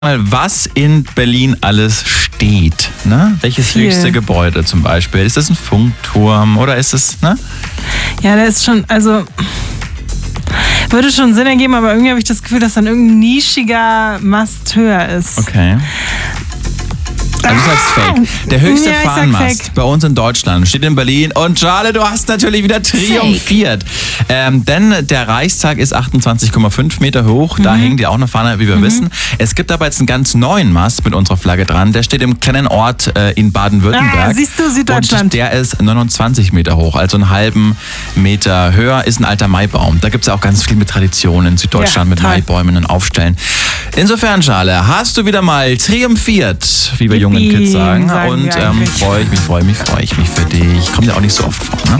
Was in Berlin alles steht. Ne? Welches Viel. höchste Gebäude zum Beispiel? Ist das ein Funkturm oder ist es, ne? Ja, der ist schon, also würde schon Sinn ergeben, aber irgendwie habe ich das Gefühl, dass dann irgendein nischiger Mast höher ist. Okay. Also du sagst Fake. Der höchste Ja, ich sag Fahnenmast Fake. bei uns in Deutschland steht in Berlin. Und Charlotte, du hast natürlich wieder triumphiert. Denn der Reichstag ist 28,5 Meter hoch. Da hängt ja auch eine Fahne, wie wir wissen. Es gibt aber jetzt einen ganz neuen Mast mit unserer Flagge dran. Der steht im kleinen Ort in Baden-Württemberg. Siehst du, Süddeutschland. Und der ist 29 Meter hoch, also einen halben Meter höher. Ist ein alter Maibaum. Da gibt es ja auch ganz viel mit Traditionen in Süddeutschland, Ja, mit toll. Maibäumen und Aufstellen. Insofern, Charlotte, hast du wieder mal triumphiert, wie wir jungen Yippie, Kids sagen. sagen Und wir eigentlich. freue ich mich für dich. Kommt ja auch nicht so oft vor, ne?